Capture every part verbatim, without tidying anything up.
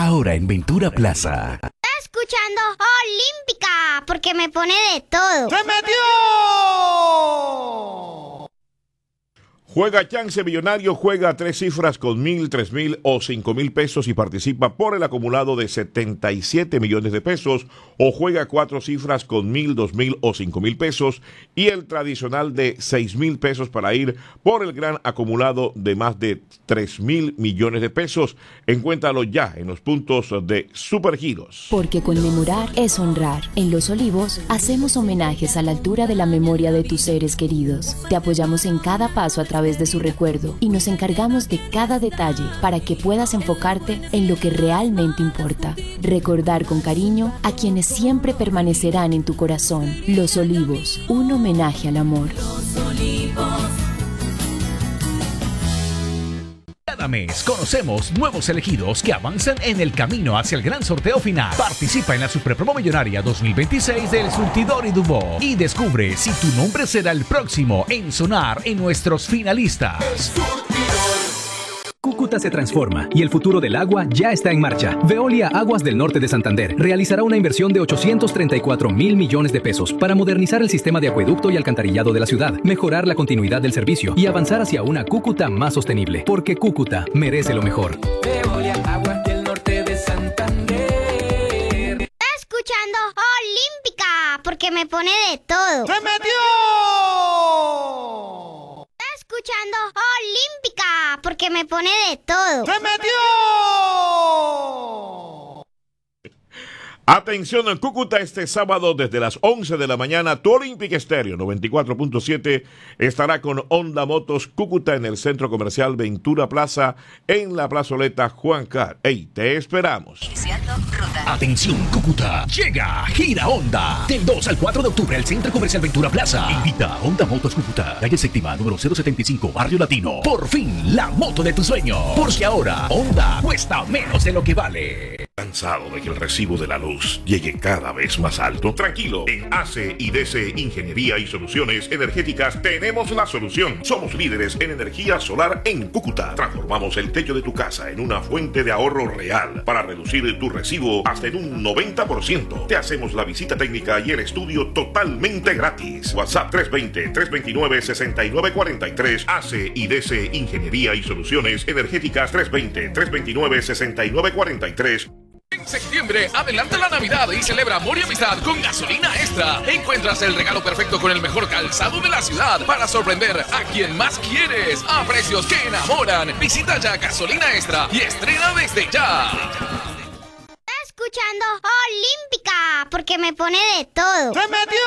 Ahora en Ventura Plaza. Está escuchando Olímpica, porque me pone de todo. ¡Se metió! Juega Chance Millonario, juega tres cifras con mil, tres mil o cinco mil pesos y participa por el acumulado de setenta y siete millones de pesos, o juega cuatro cifras con mil, dos mil o cinco mil pesos y el tradicional de seis mil pesos para ir por el gran acumulado de más de tres mil millones de pesos. Encuéntralo ya en los puntos de Supergiros. Porque conmemorar es honrar. En Los Olivos hacemos homenajes a la altura de la memoria de tus seres queridos. Te apoyamos en cada paso a través de su recuerdo y nos encargamos de cada detalle para que puedas enfocarte en lo que realmente importa. Recordar con cariño a quienes siempre permanecerán en tu corazón. Los Olivos, un homenaje al amor. Los Olivos. Cada mes conocemos nuevos elegidos que avanzan en el camino hacia el gran sorteo final. Participa en la Superpromo Millonaria dos mil veintiséis del Surtidor y Dubó y descubre si tu nombre será el próximo en sonar en nuestros finalistas. Cúcuta se transforma y el futuro del agua ya está en marcha. Veolia Aguas del Norte de Santander realizará una inversión de ochocientos treinta y cuatro mil millones de pesos para modernizar el sistema de acueducto y alcantarillado de la ciudad, mejorar la continuidad del servicio y avanzar hacia una Cúcuta más sostenible. Porque Cúcuta merece lo mejor. Veolia Aguas del Norte de Santander. Está escuchando Olímpica, porque me pone de todo. ¡Se metió! Escuchando Olímpica, porque me pone de todo. ¡Se metió! Atención en Cúcuta, este sábado desde las once de la mañana, tu Olímpica Estéreo noventa y cuatro punto siete estará con Honda Motos Cúcuta en el Centro Comercial Ventura Plaza, en la plazoleta Juan Car. ¡Ey, te esperamos! Iniciando ruta. Atención Cúcuta, llega Gira Honda. Del dos al cuatro de octubre al Centro Comercial Ventura Plaza. Invita a Honda Motos Cúcuta, calle séptima, número cero setenta y cinco, Barrio Latino. Por fin, la moto de tu sueño. Porque ahora Honda cuesta menos de lo que vale. ¿Cansado de que el recibo de la luz llegue cada vez más alto? Tranquilo, en A C y D C Ingeniería y Soluciones Energéticas tenemos la solución. Somos líderes en energía solar en Cúcuta. Transformamos el techo de tu casa en una fuente de ahorro real para reducir tu recibo hasta en un noventa por ciento. Te hacemos la visita técnica y el estudio totalmente gratis. WhatsApp tres dos cero, tres dos nueve, seis nueve cuatro tres. A C y D C Ingeniería y Soluciones Energéticas tres dos cero, tres dos nueve, seis nueve cuatro tres. En septiembre, adelanta la Navidad y celebra amor y amistad con Gasolina Extra. Encuentras el regalo perfecto con el mejor calzado de la ciudad para sorprender a quien más quieres a precios que enamoran. Visita ya Gasolina Extra y estrena desde ya. Está escuchando Olímpica, porque me pone de todo. ¡Se metió!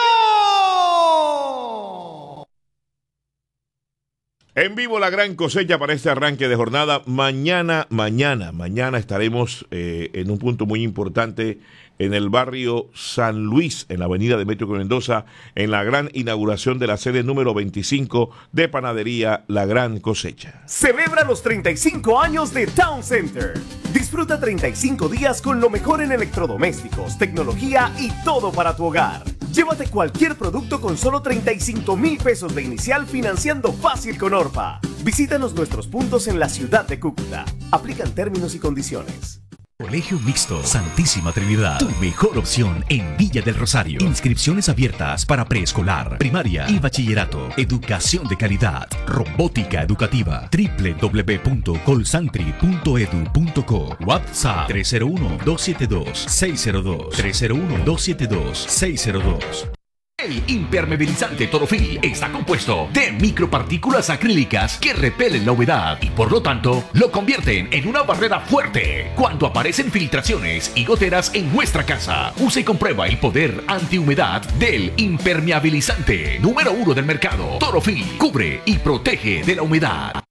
En vivo la gran cosecha para este arranque de jornada. Mañana, mañana, mañana estaremos eh, en un punto muy importante en el barrio San Luis, en la avenida Demetrio Mendoza, en la gran inauguración de la sede número veinticinco de Panadería La Gran Cosecha. Celebra los treinta y cinco años de Town Center. Disfruta treinta y cinco días con lo mejor en electrodomésticos, tecnología y todo para tu hogar. Llévate cualquier producto con solo treinta y cinco mil pesos de inicial financiando fácil con Orpa. Visítanos nuestros puntos en la ciudad de Cúcuta. Aplican términos y condiciones. Colegio Mixto Santísima Trinidad, tu mejor opción en Villa del Rosario. Inscripciones abiertas para preescolar, primaria y bachillerato. Educación de calidad, robótica educativa. doble u doble u doble u punto colsantri punto edu punto co. WhatsApp tres cero uno, dos siete dos, seis cero dos. tres cero uno, dos siete dos, seis cero dos. El impermeabilizante Torofil está compuesto de micropartículas acrílicas que repelen la humedad y por lo tanto lo convierten en una barrera fuerte cuando aparecen filtraciones y goteras en nuestra casa. Usa y comprueba el poder antihumedad del impermeabilizante número uno del mercado. Torofil cubre y protege de la humedad.